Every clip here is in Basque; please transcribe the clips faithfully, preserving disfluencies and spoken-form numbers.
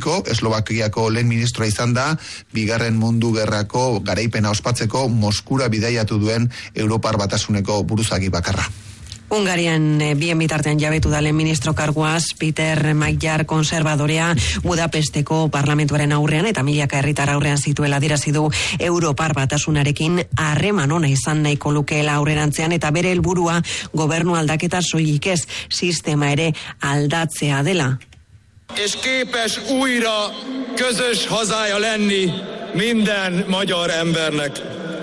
utziko, Eslovakiako lehen ministroa izan da, bigarren mundu gerrako garaipena ospatzeko Moskura bidaiatu duen Europar Batasuneko buruzagi bakarra. Hungarian e, bien bitartean jabetu da lehen ministro karguaz, Peter Magyar konservadorea Budapesteko parlamentuaren aurrean eta milaka herritar aurrean zituela adierazi du Europar Batasunarekin harreman ona izan nahiko lukeela aurrerantzean eta bere helburua gobernu aldaketa soilik ez, sistema ere aldatzea dela. És képes újra közös hazája lenni minden magyar embernek.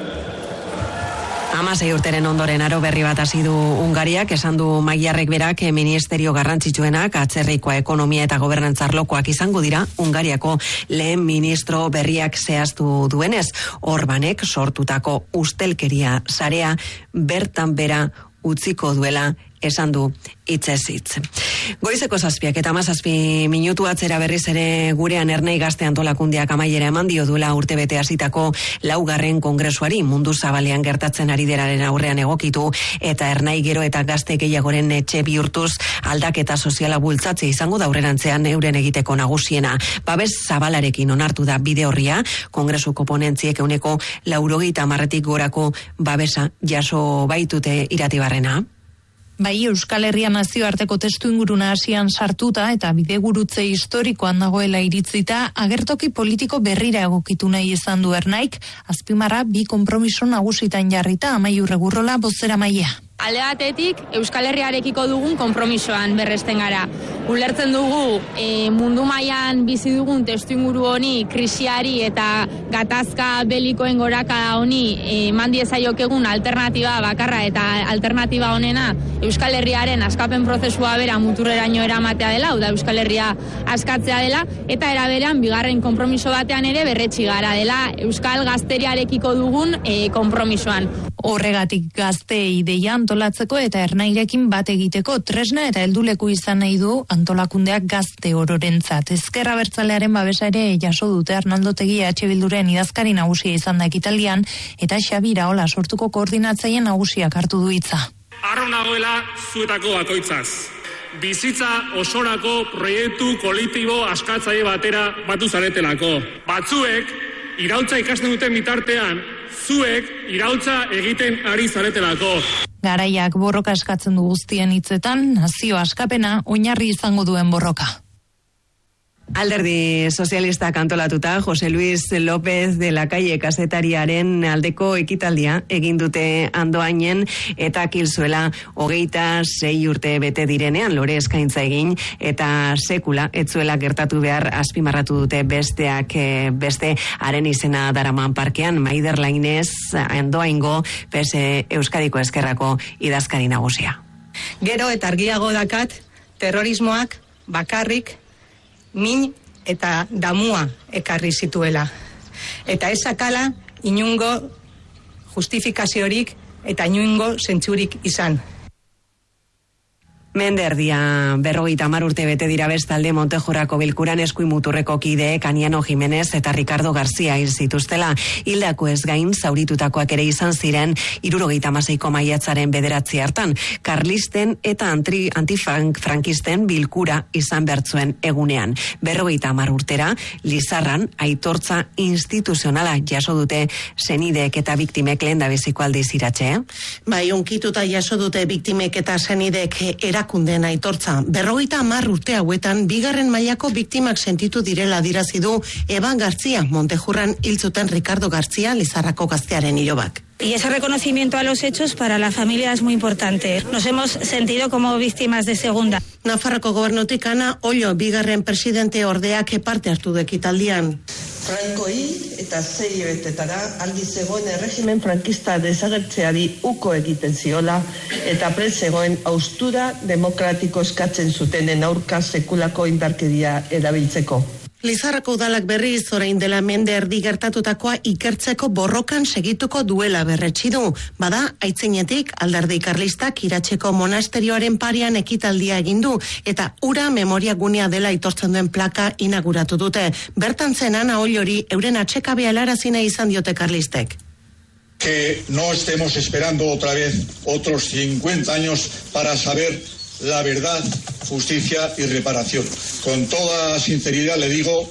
Hamasei urteren ondoren aro berri bat hasi du Hungariak, esan du Magyarrek berak ministerio garrantzitsuenak, atzerrikoa ekonomia eta gobernantzarlokoak izango dira Hungariako lehen ministro berriak zehaztu duenez. Orbanek sortutako ustelkeria sarea bertan bera utziko duela esan du hitzez hitz. Goizeko zazpiak eta hamazazpi minutu atzera berriz ere gurean Ernai Gazte Antolakundeak amaiera eman dio duela urtebete hasitako laugarren kongresuari mundu zabalean gertatzen ari deraren aurrean egokitu eta Ernai gero eta gazte gehiagoren etxe bihurtuz aldaketa soziala bultzatze izango da aurrerantzean euren egiteko nagusiena. Babes zabalarekin onartu da bide horria, kongresuko ponentziek euneko laurogeita hamarretik gorako babesa jaso baitute Iratibarrena. Bai, Euskal Herria nazioarteko testu inguruna hasian sartuta eta bidegurutze historikoan dagoela iritzita, agertoki politiko berrira egokitu nahi izan du Ernaik, azpimarra bi konpromiso nagusitan jarrita Amaiur Egurrola bozeramailea. Alde batetik, Euskal Herriarekiko dugun konpromisoan berresten gara. Ulertzen dugu e, mundu mailan bizi dugun testuinguru honi, krisiari eta gatazka belikoen gorakada honi eman diezaiokegun alternatiba bakarra eta alternatiba honena Euskal Herriaren askapen prozesua bera muturreraino eramatea dela, da Euskal Herria askatzea dela, eta eraberean bigarren konpromiso batean ere berretsi gara dela Euskal Gazteriarekiko dugun e, konpromisoan. Horregatik gazteei deia antolatzeko eta Ernairekin bat egiteko tresna eta helduleku izan nahi du antolakundeak gazte ororentzat. Ezker Abertzalearen babesa ere jaso dute Arnaldo Tegi E H Bilduren idazkari nagusia izan da ekitaldian eta Xabi Iraola sortuko koordinatzaile nagusiak hartu du hitza. Harro nagoela zuetako bakoitzaz. Bizitza osorako proiektu kolektibo askatzaile batera batu zaretelako. Batzuek iraultza ikasten duten bitartean, zuek iraultza egiten ari zaretelako. Garaiak borroka eskatzen du guztien hitzetan, nazio askapena oinarri izango duen borroka. Alderdi sozialistak antolatuta Jose Luis López de la Calle kazetariaren aldeko ekitaldia egin dute Andoainen eta Kilzuela hogeita sei urte bete direnean lore eskaintza egin eta sekula etzuela gertatu behar azpimarratu dute besteak beste haren izena daraman parkean. Maider Lainez Andoaingo P S Euskadiko Ezkerrako idazkari nagusia. Gero eta argiago dakat terrorismoak bakarrik min eta damua ekarri zituela. Eta ezakala inungo justifikaziorik eta inungo zentzurik izan. Menderdia berrogeita hamar urte bete dira bestalde Montejorako bilkuran eskuin muturreko kideek Aniano Jimenez eta Ricardo García hil zituztela. Hildako ez gain zauritutakoak ere izan ziren hirurogeita hamaseiko maiatzaren bederatzi hartan. Karlisten eta antri, antifrankisten bilkura izan bertzuen egunean. Berrogeita hamar urtera, Lizarran aitortza instituzionala jaso dute senideek eta biktimek lehendabiziko aldiz iratxe. Bai, unkituta jaso dute biktimek eta senideek era erakundeen aitortza. Berrogeita hamar urte hauetan bigarren mailako biktimak sentitu direla dirazi du Eban Gartzia, Montejurran hil zuten Ricardo García, Lizarrako gaztearen ilobak. Y ese reconocimiento a los hechos para la familia es muy importante. Nos hemos sentido como víctimas de segunda. Nafarroko gobernutik Ana Ollo bigarren presidente ordeak parte hartu du ekitaldian. Frankoi eta zei betetara argi zegoen erregimen frankista desagertzeari uko egiten ziola eta prest zegoen haustura demokratiko eskatzen zutenen aurka sekulako indarkeria erabiltzeko. Lizarrako udalak berriz orain dela mende erdi gertatutakoa ikertzeko borrokan segituko duela berretsi du. Bada, aitzinetik alderdi karlistak Iratzeko monasterioaren parian ekitaldia egin du eta ura memoria gunea dela aitortzen duen plaka inauguratu dute. Bertan zen Ana Ollori euren atsekabea helarazina izan diote karlistek. Que no estemos esperando otra vez otros cincuenta años para saber la verdad, justicia y reparación. Con toda sinceridad le digo